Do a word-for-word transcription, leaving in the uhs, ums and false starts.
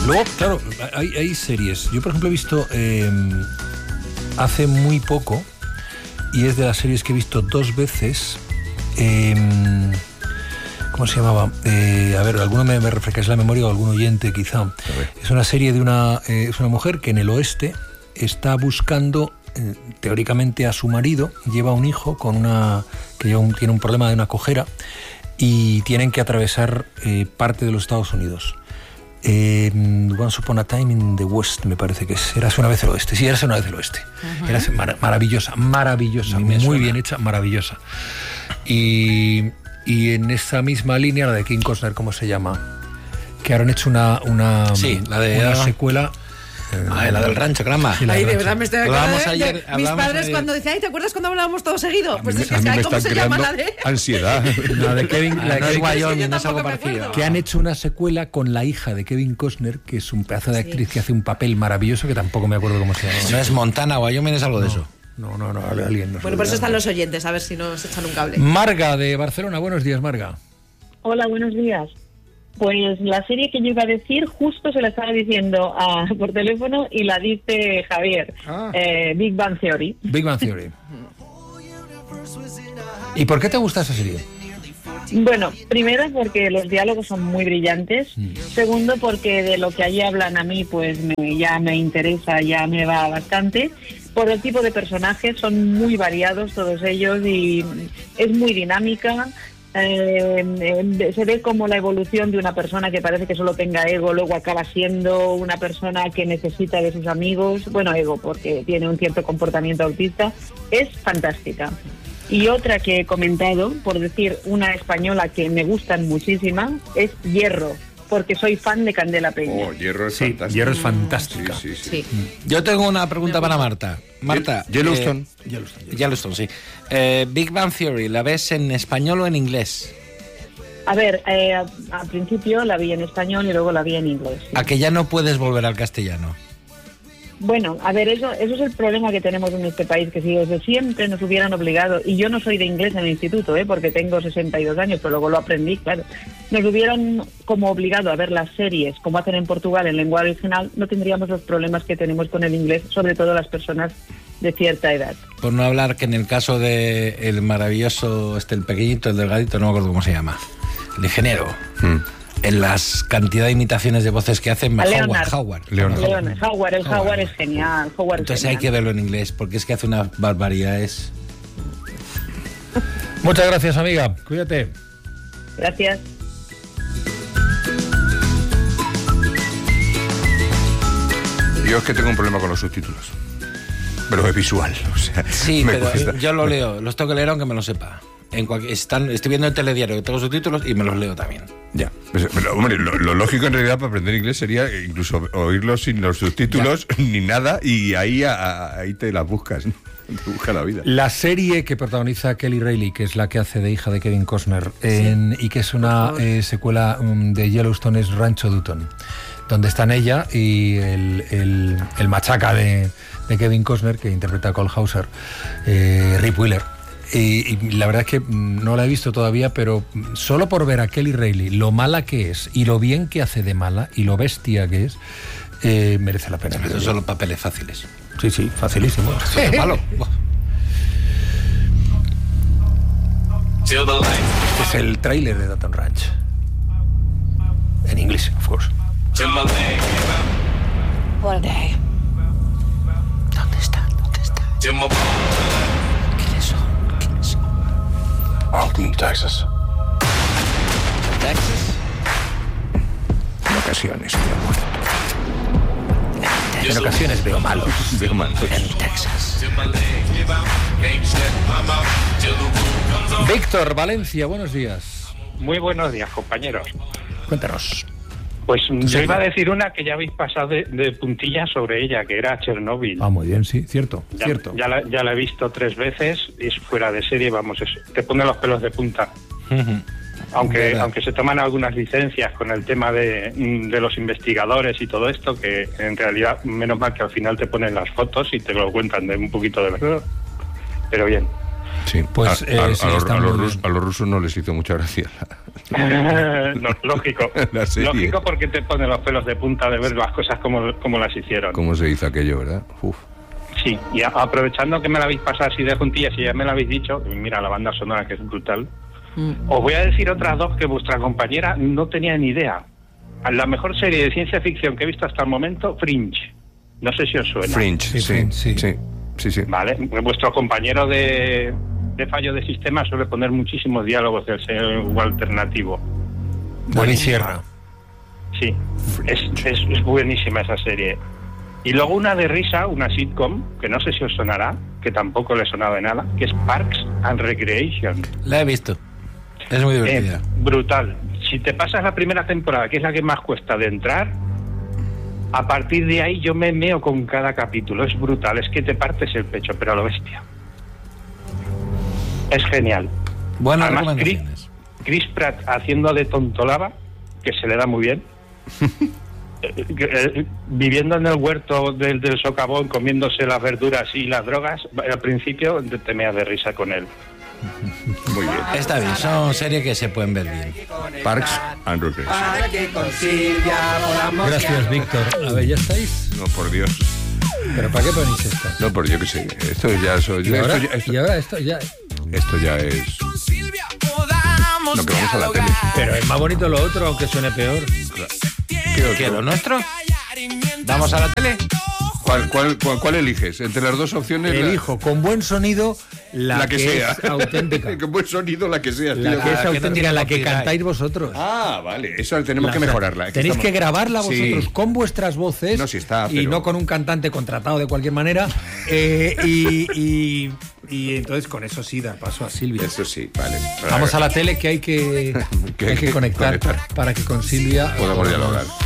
Luego, claro, hay, hay series. Yo, por ejemplo, he visto eh, hace muy poco, y es de las series que he visto dos veces. Eh, ¿Cómo se llamaba? Eh, a ver, alguno me, me refrescáis la memoria o algún oyente quizá. Es una serie de una, eh, es una mujer que en el oeste está buscando, eh, teóricamente, a su marido. Lleva un hijo con una que lleva un, tiene un problema de una cojera y tienen que atravesar eh, parte de los Estados Unidos. Eh, Once Upon a Time in the West, me parece que es. Érase una vez el oeste. Sí, érase una vez el oeste. Uh-huh. Érase mar- maravillosa, maravillosa, muy suena. Bien hecha, maravillosa. Y, y en esa misma línea, la de Kevin Costner, ¿cómo se llama? Que ahora han hecho una, una, sí, la de, una secuela. Ah, la del rancho, caramba. Sí, ay, de verdad me estoy acordando de, ayer, de mis padres ayer. Cuando decían, ay, ¿te acuerdas cuando hablábamos todos seguido? Pues es que, me ¿cómo se llama la de? Ansiedad. La de Kevin, ah, la de no Kevin, es Wyoming, no es algo parecido. Que han hecho una secuela con la hija de Kevin Costner, que es un pedazo de actriz sí. que hace un papel maravilloso, que tampoco me acuerdo cómo se llama. No es Montana, Wyoming, es algo no, de eso. No, no, no, alguien no. Bueno, por eso están los oyentes, a ver si nos echan un cable. Marga, de Barcelona, buenos días, Marga. Hola, buenos días. Pues la serie que yo iba a decir justo se la estaba diciendo a, por teléfono y la dice Javier, ah. eh, Big Bang Theory. Big Bang Theory. ¿Y por qué te gusta esa serie? Bueno, primero porque los diálogos son muy brillantes, mm. segundo porque de lo que allí hablan a mí pues me, ya me interesa, ya me va bastante. Por el tipo de personajes, son muy variados todos ellos y es muy dinámica. Eh, eh, se ve como la evolución de una persona que parece que solo tenga ego, luego acaba siendo una persona que necesita de sus amigos, bueno, ego porque tiene un cierto comportamiento autista. Es fantástica. Y otra que he comentado, por decir una española que me gustan muchísima, es Hierro, porque soy fan de Candela Peña. Oh, Hierro es sí, fantástica. Hierro es fantástica. Sí, sí, sí. Sí. Yo tengo una pregunta para Marta. Marta. Yellowstone. Eh, Yellowstone, Yellowstone, sí. Eh, Big Bang Theory, ¿la ves en español o en inglés? A ver, eh, al principio la vi en español y luego la vi en inglés. Sí. ¿A que ya no puedes volver al castellano? Bueno, a ver, eso eso es el problema que tenemos en este país, que si desde siempre nos hubieran obligado, y yo no soy de inglés en el instituto, ¿eh? Porque tengo sesenta y dos años, pero luego lo aprendí, claro, nos hubieran como obligado a ver las series como hacen en Portugal en lengua original, no tendríamos los problemas que tenemos con el inglés, sobre todo las personas de cierta edad. Por no hablar que en el caso de el maravilloso, este el pequeñito, el delgadito, no me acuerdo cómo se llama, el ingeniero... Hmm. En las cantidad de imitaciones de voces que hacen, Howard, Howard. Leonard. Leonard. Howard, el Howard, Howard es genial. Howard Entonces es genial. Hay que verlo en inglés, porque es que hace unas barbaridades. Muchas gracias, amiga. Cuídate. Gracias. Yo es que tengo un problema con los subtítulos. Pero es visual, o sea... Sí, pero cuesta. Yo lo leo. Los tengo que leer aunque me lo sepa. En cualquier, están, estoy viendo el telediario, tengo subtítulos y me los leo también. Ya. Pero, pero, hombre, lo, lo lógico en realidad para aprender inglés sería incluso oírlo sin los subtítulos ya. Ni nada y ahí, a, ahí te las buscas, ¿no? Te busca la vida. La serie que protagoniza Kelly Reilly, que es la que hace de hija de Kevin Costner, en, sí. y que es una eh, secuela um, de Yellowstone, es Rancho Dutton, donde están ella y el, el, el machaca de, de Kevin Costner, que interpreta a Cole Hauser, eh, Rip Wheeler. Y, y la verdad es que no la he visto todavía, pero solo por ver a Kelly Reilly, lo mala que es, y lo bien que hace de mala, y lo bestia que es, eh, merece la pena. Esos son los papeles fáciles. Sí, sí, facilísimo. Este malo. Este es el tráiler de Dutton Ranch. En inglés, of course. What a day. ¿Dónde está? ¿Dónde está? ¿Quiénes son? ¿Quiénes son? Austin, Texas. ¿Texas? En ocasiones veo muertos. En ocasiones veo malos. Veo malos. En Texas. Víctor, Valencia, buenos días. Muy buenos días, compañeros. Cuéntanos. Pues yo iba a decir una que ya habéis pasado de, de puntillas sobre ella, que era Chernobyl. Ah, muy bien, sí, cierto, ya, cierto. Ya la, ya la he visto tres veces y es fuera de serie, vamos, es, te pone los pelos de punta. Uh-huh. Aunque aunque se toman algunas licencias con el tema de, de los investigadores y todo esto, que en realidad, menos mal que al final te ponen las fotos y te lo cuentan de un poquito de verdad. Pero bien. Sí, pues a, eh, a, sí, a, los, a, los rus, a los rusos no les hizo mucha gracia la, no, lógico. La serie. Lógico porque te pone los pelos de punta de ver las cosas como, como las hicieron. ¿Cómo se hizo aquello, verdad? Uf. Sí, y a, aprovechando que me la habéis pasado así de juntillas y ya me la habéis dicho, mira la banda sonora que es brutal, mm. os voy a decir otras dos que vuestra compañera no tenía ni idea. La mejor serie de ciencia ficción que he visto hasta el momento, Fringe. No sé si os suena. Fringe, sí, sí, sí. sí, sí, sí. Vale, vuestro compañero de, de fallo de sistema suele poner muchísimos diálogos del señor alternativo. David Sierra. Sí, es, es, es buenísima esa serie. Y luego una de risa, una sitcom, que no sé si os sonará, que tampoco le he sonado de nada, que es Parks and Recreation. La he visto. Es muy divertida. Eh, brutal. Si te pasas la primera temporada, que es la que más cuesta de entrar, a partir de ahí yo me meo con cada capítulo. Es brutal, es que te partes el pecho, pero a lo bestia. Es genial. Buenas Además, recomendaciones. Chris, Chris Pratt haciendo de tontolaba, que se le da muy bien. Viviendo en el huerto del, del socavón, comiéndose las verduras y las drogas, al principio te meas de risa con él. Muy bien. Está bien, son series que se pueden ver bien. Parks and Recreation. Gracias, Víctor. A ver, ¿ya estáis? No, por Dios. ¿Pero para qué ponéis esto? No, por yo que sé. Esto ya soy. ¿Y ahora, esto, ya, esto, y ahora esto ya... esto ya es. No, que vamos a la tele. Pero es más bonito lo otro, aunque suene peor. ¿Qué, ¿Qué, lo nuestro? ¿Vamos a la tele? ¿Cuál, cuál, cuál, cuál eliges? Entre las dos opciones. Elijo con buen sonido la, la que, que sea. Es auténtica. Con buen sonido la que sea. La tío. que es que auténtica, no la que copyright. cantáis vosotros. Ah, vale. Eso tenemos La- que mejorarla. Aquí Tenéis estamos- que grabarla vosotros Sí. con vuestras voces No, sí está, y pero- no con un cantante contratado de cualquier manera. eh, y, y, y entonces con eso sí dar paso a Silvia. Eso sí, vale. Vamos a la tele que hay que, Que hay hay que que conectar conectar. para que con Silvia Podamos dialogar.